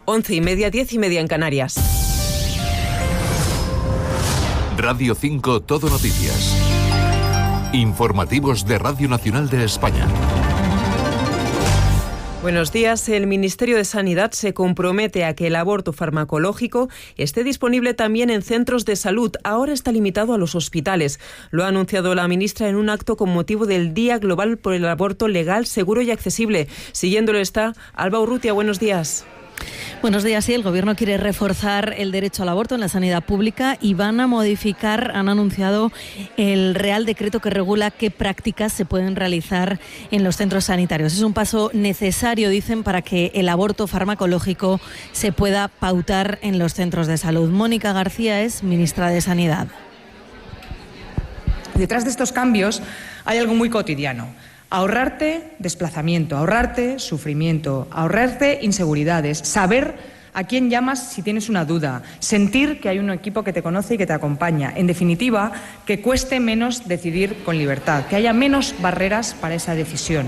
11:30, 10:30 en Canarias. Radio 5 Todo Noticias. Informativos de Radio Nacional de España. Buenos días. El Ministerio de Sanidad se compromete a que el aborto farmacológico esté disponible también en centros de salud. Ahora está limitado a los hospitales. Lo ha anunciado la ministra en un acto con motivo del Día Global por el Aborto Legal, Seguro y Accesible. Siguiéndolo está Alba Urrutia. Buenos días. Buenos días. Sí, el Gobierno quiere reforzar el derecho al aborto en la sanidad pública y van a modificar, han anunciado, el Real Decreto que regula qué prácticas se pueden realizar en los centros sanitarios. Es un paso necesario, dicen, para que el aborto farmacológico se pueda pautar en los centros de salud. Mónica García es ministra de Sanidad. Detrás de estos cambios hay algo muy cotidiano. Ahorrarte desplazamiento, ahorrarte sufrimiento, ahorrarte inseguridades, saber a quién llamas si tienes una duda, sentir que hay un equipo que te conoce y que te acompaña. En definitiva, que cueste menos decidir con libertad, que haya menos barreras para esa decisión.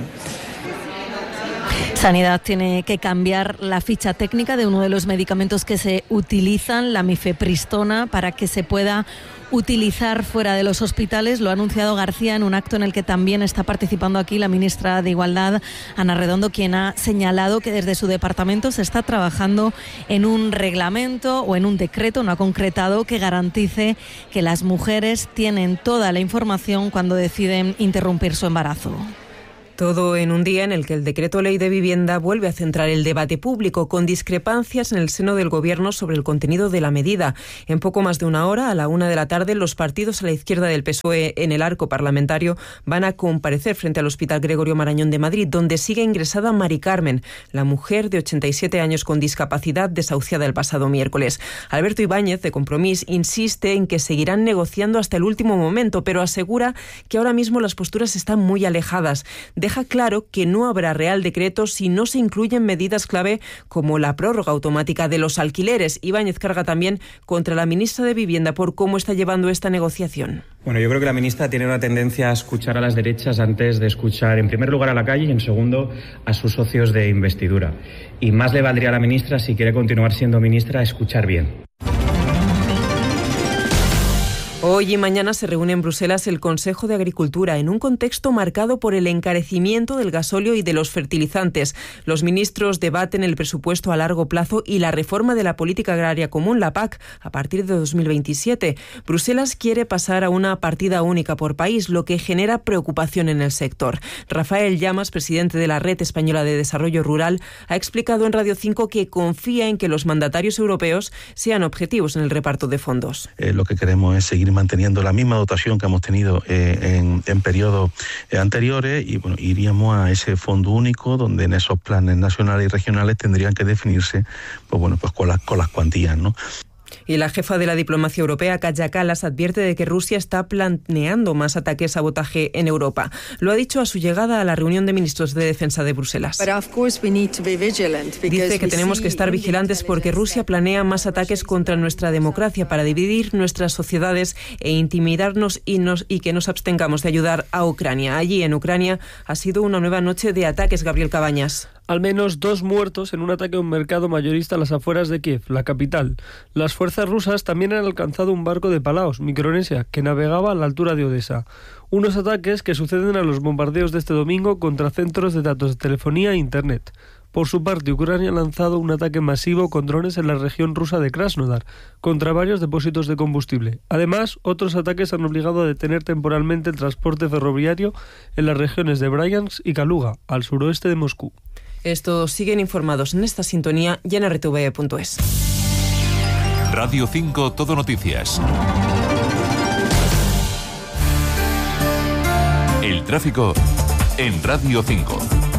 Sanidad tiene que cambiar la ficha técnica de uno de los medicamentos que se utilizan, la mifepristona, para que se pueda utilizar fuera de los hospitales. Lo ha anunciado García en un acto en el que también está participando aquí la ministra de Igualdad, Ana Redondo, quien ha señalado que desde su departamento se está trabajando en un reglamento o en un decreto, no ha concretado, que garantice que las mujeres tienen toda la información cuando deciden interrumpir su embarazo. Todo en un día en el que el Decreto Ley de Vivienda vuelve a centrar el debate público, con discrepancias en el seno del Gobierno sobre el contenido de la medida. En poco más de una hora, a la 1:00 p.m, los partidos a la izquierda del PSOE en el arco parlamentario van a comparecer frente al Hospital Gregorio Marañón de Madrid, donde sigue ingresada Mari Carmen, la mujer de 87 años con discapacidad desahuciada el pasado miércoles. Alberto Ibáñez, de Compromís, insiste en que seguirán negociando hasta el último momento, pero asegura que ahora mismo las posturas están muy alejadas. Deja claro que no habrá Real Decreto si no se incluyen medidas clave como la prórroga automática de los alquileres. Ibáñez carga también contra la ministra de Vivienda por cómo está llevando esta negociación. Bueno, yo creo que la ministra tiene una tendencia a escuchar a las derechas antes de escuchar, en primer lugar, a la calle y, en segundo, a sus socios de investidura. Y más le valdría a la ministra, si quiere continuar siendo ministra, escuchar bien. Hoy y mañana se reúne en Bruselas el Consejo de Agricultura en un contexto marcado por el encarecimiento del gasóleo y de los fertilizantes. Los ministros debaten el presupuesto a largo plazo y la reforma de la política agraria común, la PAC, a partir de 2027. Bruselas quiere pasar a una partida única por país, lo que genera preocupación en el sector. Rafael Llamas, presidente de la Red Española de Desarrollo Rural, ha explicado en Radio 5 que confía en que los mandatarios europeos sean objetivos en el reparto de fondos. Lo que queremos es seguir manteniendo la misma dotación que hemos tenido en periodos anteriores y bueno, iríamos a ese fondo único donde en esos planes nacionales y regionales tendrían que definirse pues con las cuantías, ¿no? Y la jefa de la diplomacia europea, Kaja Kallas, advierte de que Rusia está planeando más ataques sabotaje en Europa. Lo ha dicho a su llegada a la reunión de ministros de defensa de Bruselas. Dice que tenemos que estar vigilantes porque Rusia planea más ataques contra nuestra democracia para dividir nuestras sociedades e intimidarnos y que nos abstengamos de ayudar a Ucrania. Allí, en Ucrania, ha sido una nueva noche de ataques, Gabriel Cabañas. Al menos 2 muertos en un ataque a un mercado mayorista a las afueras de Kiev, la capital. Las fuerzas rusas también han alcanzado un barco de Palaos, Micronesia, que navegaba a la altura de Odessa. Unos ataques que suceden a los bombardeos de este domingo contra centros de datos de telefonía e Internet. Por su parte, Ucrania ha lanzado un ataque masivo con drones en la región rusa de Krasnodar, contra varios depósitos de combustible. Además, otros ataques han obligado a detener temporalmente el transporte ferroviario en las regiones de Bryansk y Kaluga, al suroeste de Moscú. Estos siguen informados en esta sintonía y en rtve.es. Radio 5 Todo Noticias. El tráfico en Radio 5.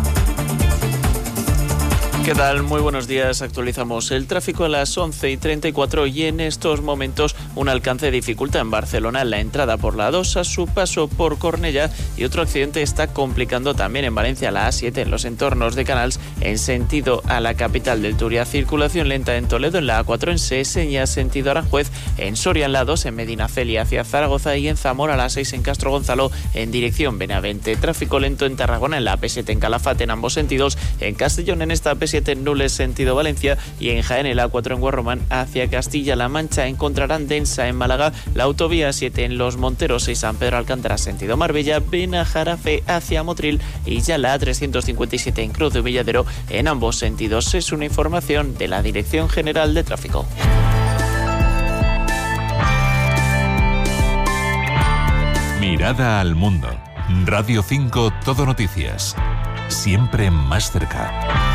¿Qué tal? Muy buenos días. Actualizamos el tráfico a las 11:34 y en estos momentos un alcance de dificultad en Barcelona en la entrada por la A2 a su paso por Cornellà y otro accidente está complicando también en Valencia la A7 en los entornos de Canals en sentido a la capital del Turia. Circulación lenta en Toledo en la A4 en Seseña sentido Aranjuez, en Soria en la A2 en Medinaceli hacia Zaragoza y en Zamora a la A6 en Castro Gonzalo en dirección Benavente. Tráfico lento en Tarragona en la AP7 en Calafate en ambos sentidos, en Castellón en esta AP7 AP7 en Nules sentido Valencia y en Jaén el A4 en Guarromán hacia Castilla-La Mancha. Encontrarán densa en Málaga la autovía 7 en Los Monteros y San Pedro Alcántara sentido Marbella, Benajarafe hacia Motril y ya la A357 en Cruz de Villadero en ambos sentidos. Es una información de la Dirección General de Tráfico. Mirada al mundo. Radio 5 Todo Noticias. Siempre más cerca.